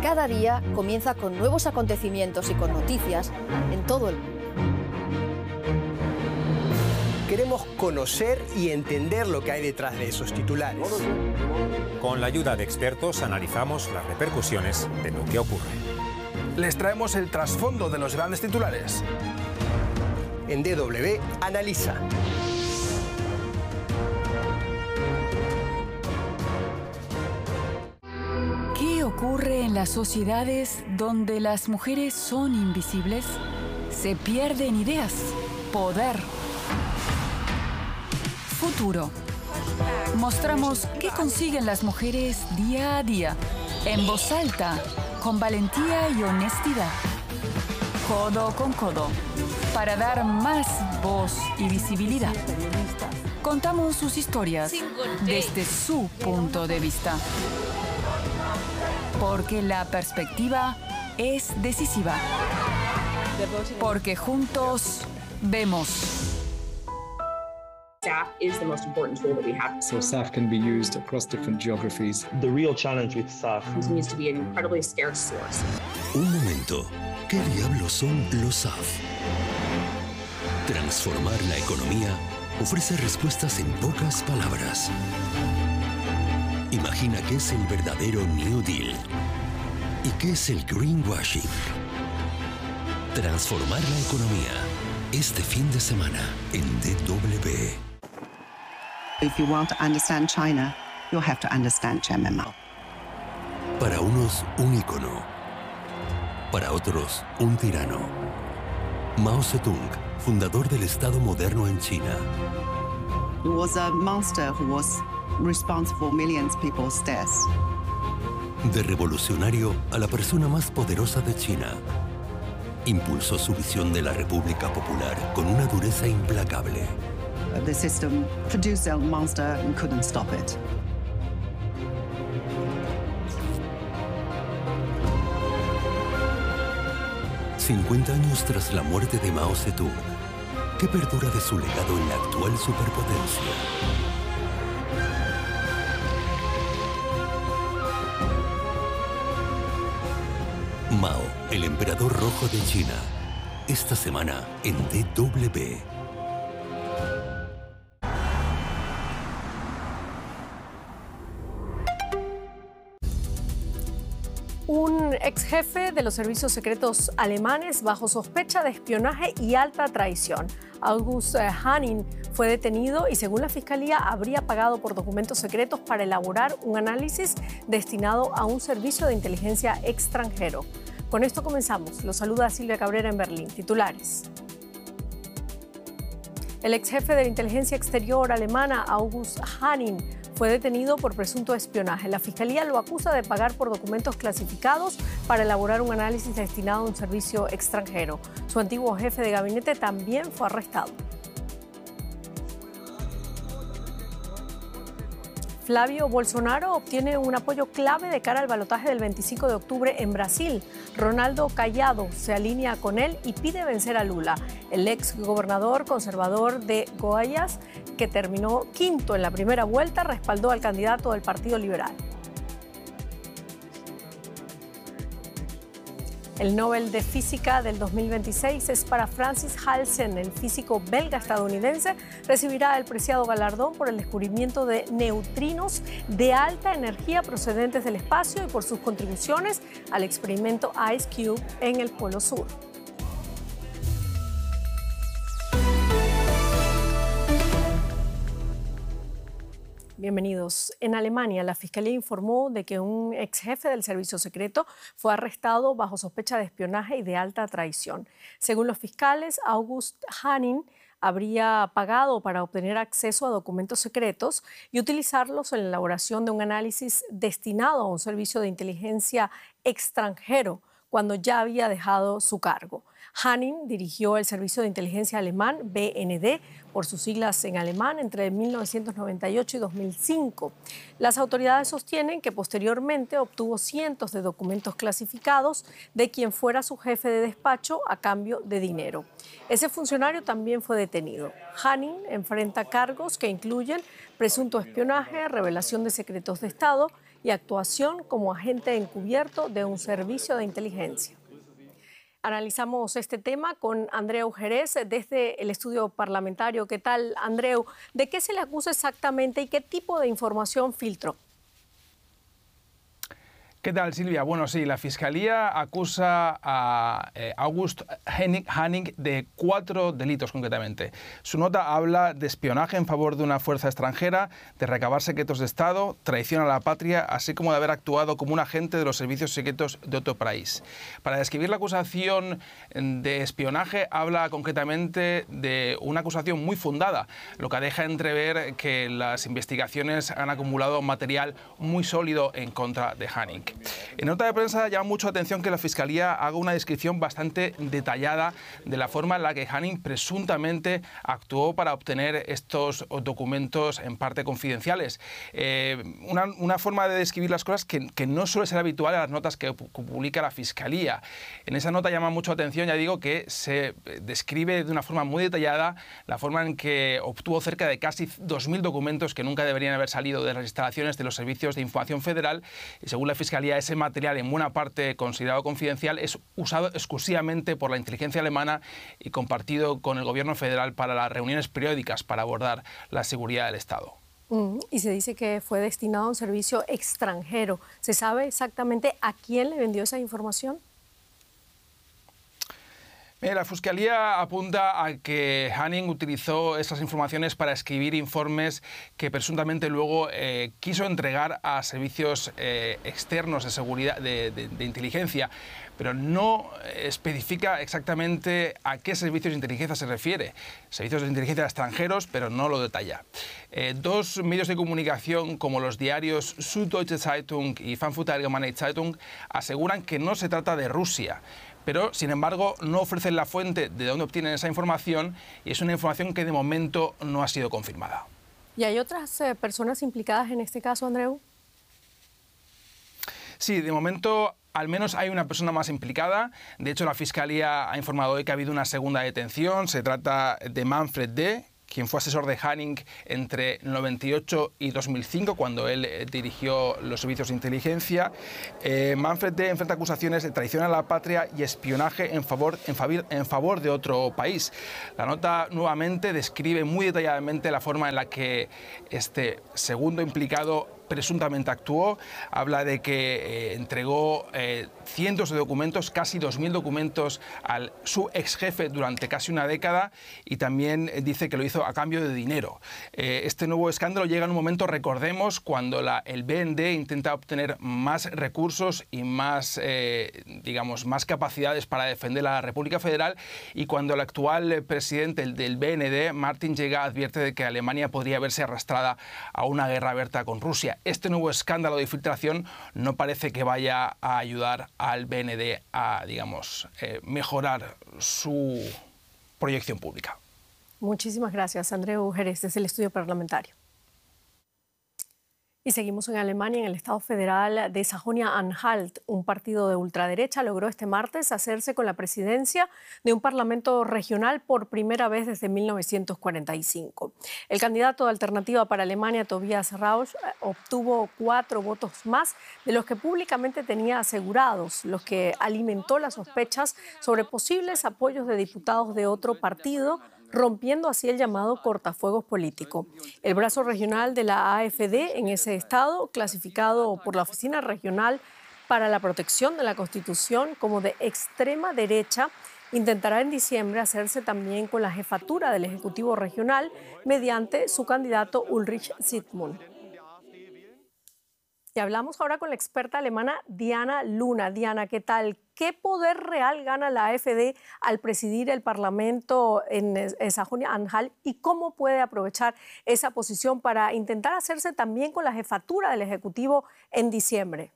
Cada día comienza con nuevos acontecimientos y con noticias en todo el mundo. Queremos conocer y entender lo que hay detrás de esos titulares. Con la ayuda de expertos analizamos las repercusiones de lo que ocurre. Les traemos el trasfondo de los grandes titulares. En DW Analiza. ¿Qué ocurre en las sociedades donde las mujeres son invisibles? Se pierden ideas, poder, futuro. Mostramos qué consiguen las mujeres día a día, en voz alta, con valentía y honestidad. Codo con codo, para dar más voz y visibilidad. Contamos sus historias desde su punto de vista. Porque la perspectiva es decisiva. Porque juntos vemos. SAF is the most important tool that we have. So SAF can be used across different geographies. The real challenge with SAF continues to be an incredibly scarce source. Un momento. ¿Qué diablos son los SAF? Transformar la economía ofrece respuestas en pocas palabras. Imagina qué es el verdadero New Deal y qué es el greenwashing. Transformar la economía este fin de semana en DW. If you want to understand China, you'll have to understand Chairman Mao. Para unos, un ícono. Para otros, un tirano. Mao Zedong, fundador del Estado moderno en China. He was a monster who was responsible for millions of people's deaths. De revolucionario a la persona más poderosa de China. Impulsó su visión de la República Popular con una dureza implacable. The system produced a monster and couldn't stop it. $50 años tras la muerte de Mao Zedong, ¿qué perdura de su legado en la actual superpotencia? Mao, el emperador rojo de China. Esta semana en DW. Un ex jefe de los servicios secretos alemanes bajo sospecha de espionaje y alta traición. August Hanning fue detenido y, según la Fiscalía, habría pagado por documentos secretos para elaborar un análisis destinado a un servicio de inteligencia extranjero. Con esto comenzamos. Los saluda Silvia Cabrera en Berlín. Titulares. El ex jefe de la inteligencia exterior alemana, August Hanning, fue detenido por presunto espionaje. La Fiscalía lo acusa de pagar por documentos clasificados para elaborar un análisis destinado a un servicio extranjero. Su antiguo jefe de gabinete también fue arrestado. Flavio Bolsonaro obtiene un apoyo clave de cara al balotaje del 25 de octubre en Brasil. Ronaldo Caiado se alinea con él y pide vencer a Lula. El ex gobernador conservador de Goiás, que terminó quinto en la primera vuelta, respaldó al candidato del Partido Liberal. El Nobel de Física del 2026 es para Francis Halsen. El físico belga-estadounidense recibirá el preciado galardón por el descubrimiento de neutrinos de alta energía procedentes del espacio y por sus contribuciones al experimento IceCube en el Polo Sur. Bienvenidos. En Alemania, la Fiscalía informó de que un ex jefe del servicio secreto fue arrestado bajo sospecha de espionaje y de alta traición. Según los fiscales, August Hanning habría pagado para obtener acceso a documentos secretos y utilizarlos en la elaboración de un análisis destinado a un servicio de inteligencia extranjero cuando ya había dejado su cargo. Hanning dirigió el servicio de inteligencia alemán BND, por sus siglas en alemán, entre 1998 y 2005. Las autoridades sostienen que posteriormente obtuvo cientos de documentos clasificados de quien fuera su jefe de despacho a cambio de dinero. Ese funcionario también fue detenido. Hanning enfrenta cargos que incluyen presunto espionaje, revelación de secretos de Estado y actuación como agente encubierto de un servicio de inteligencia. Analizamos este tema con Andreu Jerez desde el estudio parlamentario. ¿Qué tal, Andreu? ¿De qué se le acusa exactamente y qué tipo de información filtró? ¿Qué tal, Silvia? Bueno, sí, la Fiscalía acusa a August Hanning de 4 delitos concretamente. Su nota habla de espionaje en favor de una fuerza extranjera, de recabar secretos de Estado, traición a la patria, así como de haber actuado como un agente de los servicios secretos de otro país. Para describir la acusación de espionaje, habla concretamente de una acusación muy fundada, lo que deja entrever que las investigaciones han acumulado material muy sólido en contra de Hanning. En nota de prensa llama mucho la atención que la Fiscalía haga una descripción bastante detallada de la forma en la que Hanning presuntamente actuó para obtener estos documentos en parte confidenciales. Una forma de describir las cosas que no suele ser habitual en las notas que publica la Fiscalía. En esa nota llama mucho la atención, ya digo, que se describe de una forma muy detallada la forma en que obtuvo cerca de casi 2.000 documentos que nunca deberían haber salido de las instalaciones de los servicios de información federal, y según la Fiscalía ese material, en buena parte considerado confidencial, es usado exclusivamente por la inteligencia alemana y compartido con el gobierno federal para las reuniones periódicas para abordar la seguridad del Estado. Y se dice que fue destinado a un servicio extranjero. ¿Se sabe exactamente a quién le vendió esa información? La Fiscalía apunta a que Hanning utilizó esas informaciones para escribir informes que presuntamente luego quiso entregar a servicios externos de seguridad, de inteligencia, pero no especifica exactamente a qué servicios de inteligencia se refiere. Servicios de inteligencia extranjeros, pero no lo detalla. Dos medios de comunicación como los diarios Süddeutsche Zeitung y Frankfurter Allgemeine Zeitung aseguran que no se trata de Rusia, pero, sin embargo, no ofrecen la fuente de dónde obtienen esa información, y es una información que de momento no ha sido confirmada. ¿Y hay otras personas implicadas en este caso, Andreu? Sí, de momento al menos hay una persona más implicada. De hecho, la Fiscalía ha informado hoy que ha habido una segunda detención. Se trata de Manfred D., quien fue asesor de Hanning entre 1998 y 2005, cuando él dirigió los servicios de inteligencia. Manfred D. enfrenta acusaciones de traición a la patria y espionaje en favor de otro país. La nota nuevamente describe muy detalladamente la forma en la que este segundo implicado presuntamente actuó. Habla de que entregó cientos de documentos, casi 2.000 documentos a su ex jefe durante casi una década, y también dice que lo hizo a cambio de dinero. Este nuevo escándalo llega en un momento, recordemos, cuando el BND intenta obtener más recursos y más, más capacidades para defender a la República Federal, y cuando el actual presidente del BND, Martin Jäger, advierte de que Alemania podría verse arrastrada a una guerra abierta con Rusia. Este nuevo escándalo de infiltración no parece que vaya a ayudar al BND a, mejorar su proyección pública. Muchísimas gracias, Andreu Jerez, desde el estudio parlamentario. Y seguimos en Alemania. En el Estado federal de Sajonia-Anhalt, un partido de ultraderecha logró este martes hacerse con la presidencia de un parlamento regional por primera vez desde 1945. El candidato de Alternativa para Alemania, Tobias Rausch, obtuvo 4 votos más de los que públicamente tenía asegurados, los que alimentó las sospechas sobre posibles apoyos de diputados de otro partido, rompiendo así el llamado cortafuegos político. El brazo regional de la AfD en ese estado, clasificado por la Oficina Regional para la Protección de la Constitución como de extrema derecha, intentará en diciembre hacerse también con la jefatura del Ejecutivo Regional mediante su candidato Ulrich Zygmunt. Y hablamos ahora con la experta alemana Diana Luna. Diana, ¿qué tal? ¿Qué poder real gana la AfD al presidir el Parlamento en Sajonia-Anhalt y cómo puede aprovechar esa posición para intentar hacerse también con la jefatura del Ejecutivo en diciembre?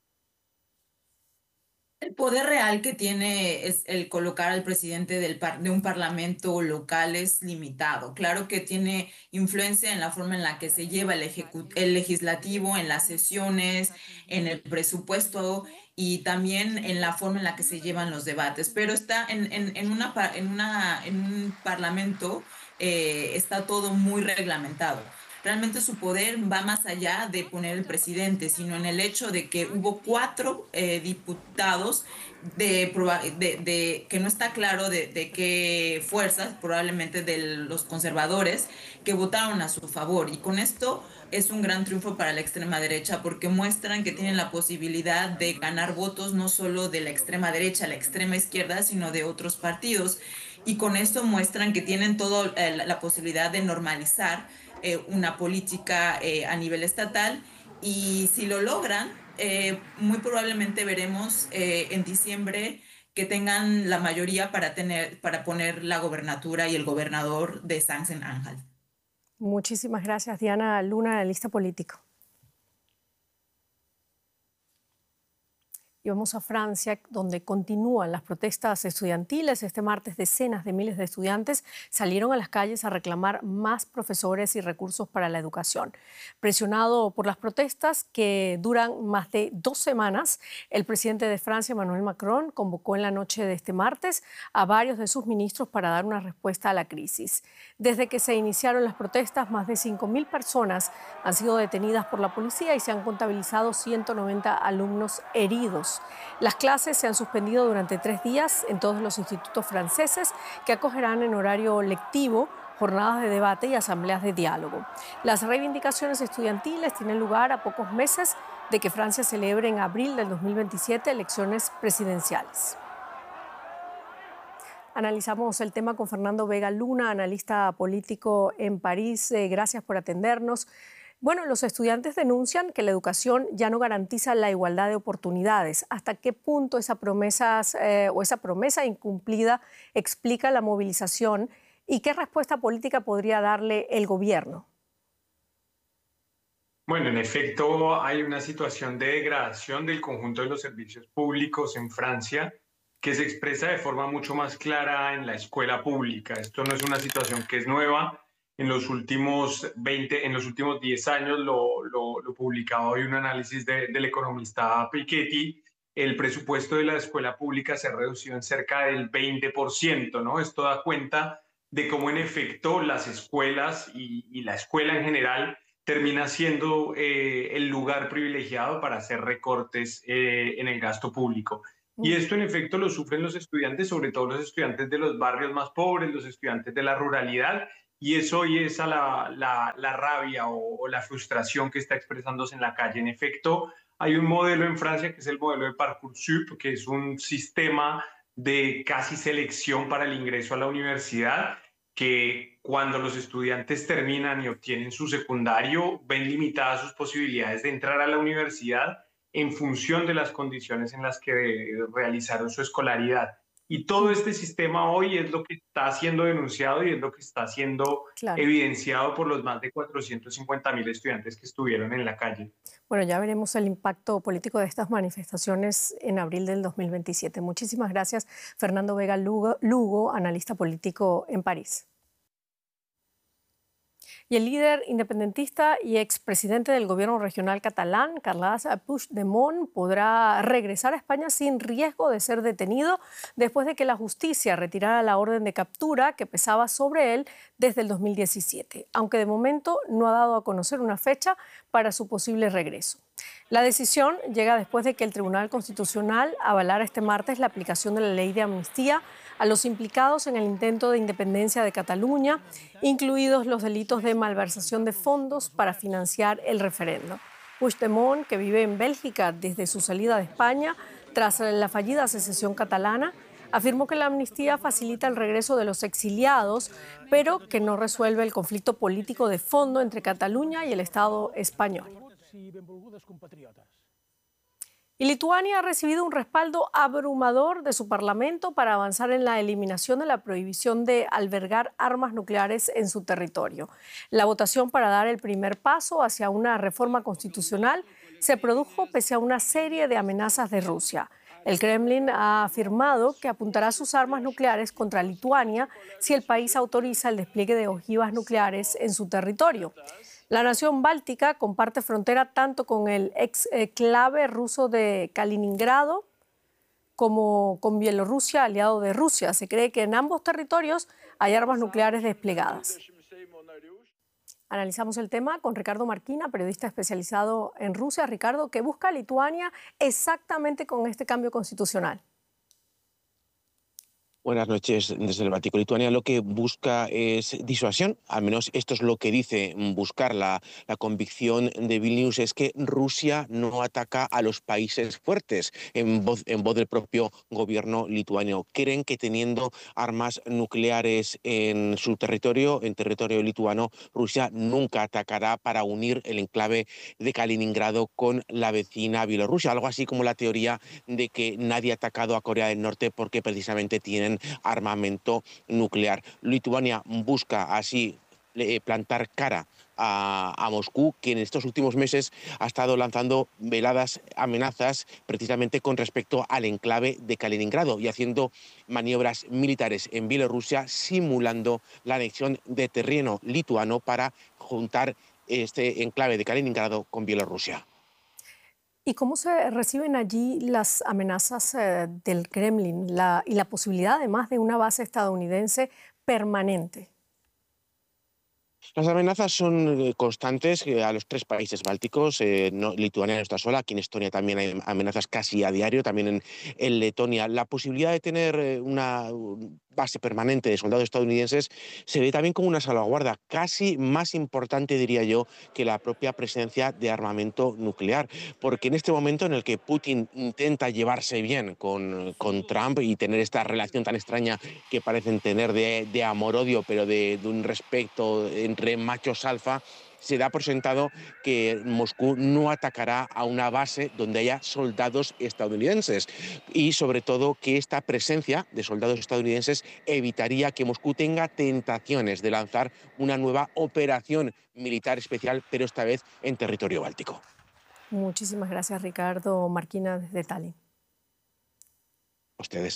El poder real que tiene es el colocar al presidente de un parlamento local es limitado. Claro que tiene influencia en la forma en la que se lleva el legislativo, en las sesiones, en el presupuesto y también en la forma en la que se llevan los debates. Pero está en un parlamento está todo muy reglamentado. realmente su poder va más allá de poner el presidente, sino en el hecho de que hubo 4 diputados que no está claro de qué fuerzas, probablemente de los conservadores, que votaron a su favor. Y con esto es un gran triunfo para la extrema derecha porque muestran que tienen la posibilidad de ganar votos no solo de la extrema derecha, la extrema izquierda, sino de otros partidos. Y con esto muestran que tienen toda la posibilidad de normalizar una política a nivel estatal. Y si lo logran, muy probablemente veremos en diciembre que tengan la mayoría para poner la gobernatura y el gobernador de Sachsen-Anhalt. Muchísimas gracias, Diana Luna, analista político. Y vamos a Francia, donde continúan las protestas estudiantiles. Este martes, decenas de miles de estudiantes salieron a las calles a reclamar más profesores y recursos para la educación. Presionado por las protestas, que duran más de 2 semanas, el presidente de Francia, Emmanuel Macron, convocó en la noche de este martes a varios de sus ministros para dar una respuesta a la crisis. Desde que se iniciaron las protestas, más de 5.000 personas han sido detenidas por la policía y se han contabilizado 190 alumnos heridos. Las clases se han suspendido durante 3 días en todos los institutos franceses, que acogerán en horario lectivo jornadas de debate y asambleas de diálogo. Las reivindicaciones estudiantiles tienen lugar a pocos meses de que Francia celebre en abril del 2027 elecciones presidenciales. Analizamos el tema con Fernando Vega Luna, analista político en París. Gracias por atendernos. Bueno, los estudiantes denuncian que la educación ya no garantiza la igualdad de oportunidades. ¿Hasta qué punto esa promesa incumplida explica la movilización y qué respuesta política podría darle el gobierno? Bueno, en efecto, hay una situación de degradación del conjunto de los servicios públicos en Francia que se expresa de forma mucho más clara en la escuela pública. Esto no es una situación que es nueva. En los últimos 10 años, lo publicaba hoy un análisis del economista Piketty, el presupuesto de la escuela pública se ha reducido en cerca del 20%, ¿no? Esto da cuenta de cómo en efecto las escuelas y la escuela en general termina siendo el lugar privilegiado para hacer recortes en el gasto público. Y esto en efecto lo sufren los estudiantes, sobre todo los estudiantes de los barrios más pobres, los estudiantes de la ruralidad, y eso hoy es la rabia o la frustración que está expresándose en la calle. En efecto, hay un modelo en Francia que es el modelo de Parcoursup, que es un sistema de casi selección para el ingreso a la universidad, que cuando los estudiantes terminan y obtienen su secundario, ven limitadas sus posibilidades de entrar a la universidad en función de las condiciones en las que realizaron su escolaridad. Y todo este sistema hoy es lo que está siendo denunciado y es lo que está siendo evidenciado por los más de 450.000 estudiantes que estuvieron en la calle. Bueno, ya veremos el impacto político de estas manifestaciones en abril del 2027. Muchísimas gracias, Fernando Vega Lugo, analista político en París. Y el líder independentista y expresidente del gobierno regional catalán, Carles Puigdemont, podrá regresar a España sin riesgo de ser detenido después de que la justicia retirara la orden de captura que pesaba sobre él desde el 2017, aunque de momento no ha dado a conocer una fecha para su posible regreso. La decisión llega después de que el Tribunal Constitucional avalara este martes la aplicación de la ley de amnistía a los implicados en el intento de independencia de Cataluña, incluidos los delitos de malversación de fondos para financiar el referendo. Puigdemont, que vive en Bélgica desde su salida de España tras la fallida secesión catalana, afirmó que la amnistía facilita el regreso de los exiliados, pero que no resuelve el conflicto político de fondo entre Cataluña y el Estado español. Y Lituania ha recibido un respaldo abrumador de su Parlamento para avanzar en la eliminación de la prohibición de albergar armas nucleares en su territorio. La votación para dar el primer paso hacia una reforma constitucional se produjo pese a una serie de amenazas de Rusia. El Kremlin ha afirmado que apuntará sus armas nucleares contra Lituania si el país autoriza el despliegue de ojivas nucleares en su territorio. La nación báltica comparte frontera tanto con el exclave ruso de Kaliningrado como con Bielorrusia, aliado de Rusia. Se cree que en ambos territorios hay armas nucleares desplegadas. Analizamos el tema con Ricardo Marquina, periodista especializado en Rusia. Ricardo, ¿qué busca Lituania exactamente con este cambio constitucional? Buenas noches desde el Báltico. Lituania lo que busca es disuasión, al menos esto es lo que dice buscar. La convicción de Vilnius es que Rusia no ataca a los países fuertes, en voz del propio gobierno lituano. Creen que teniendo armas nucleares en su territorio, en territorio lituano, Rusia nunca atacará para unir el enclave de Kaliningrado con la vecina Bielorrusia. Algo así como la teoría de que nadie ha atacado a Corea del Norte porque precisamente tienen armamento nuclear. Lituania busca así plantar cara a Moscú, que en estos últimos meses ha estado lanzando veladas amenazas precisamente con respecto al enclave de Kaliningrado y haciendo maniobras militares en Bielorrusia, simulando la anexión de terreno lituano para juntar este enclave de Kaliningrado con Bielorrusia. ¿Y cómo se reciben allí las amenazas del Kremlin y la posibilidad además de una base estadounidense permanente? Las amenazas son constantes a los tres países bálticos. Lituania no está sola, aquí en Estonia también hay amenazas casi a diario, también en Letonia. La posibilidad de tener una base permanente de soldados estadounidenses se ve también como una salvaguarda, casi más importante, diría yo, que la propia presencia de armamento nuclear, porque en este momento en el que Putin intenta llevarse bien con Trump y tener esta relación tan extraña que parecen tener de amor-odio, pero de un respeto entre machos alfa, se da por sentado que Moscú no atacará a una base donde haya soldados estadounidenses y sobre todo que esta presencia de soldados estadounidenses evitaría que Moscú tenga tentaciones de lanzar una nueva operación militar especial, pero esta vez en territorio báltico. Muchísimas gracias, Ricardo Marquina, desde Tallinn. Ustedes.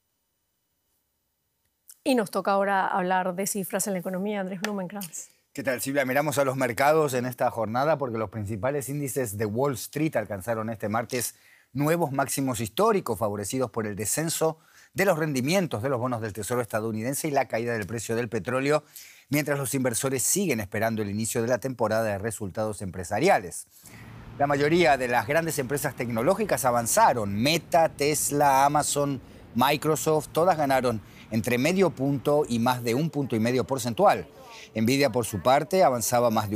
Y nos toca ahora hablar de cifras en la economía. Andrés Blumenkrantz. ¿Qué tal, Silvia? Miramos a los mercados en esta jornada porque los principales índices de Wall Street alcanzaron este martes nuevos máximos históricos, favorecidos por el descenso de los rendimientos de los bonos del Tesoro estadounidense y la caída del precio del petróleo, mientras los inversores siguen esperando el inicio de la temporada de resultados empresariales. La mayoría de las grandes empresas tecnológicas avanzaron. Meta, Tesla, Amazon, Microsoft, todas ganaron entre medio punto y más de 1,5 puntos porcentual. Nvidia, por su parte, avanzaba más de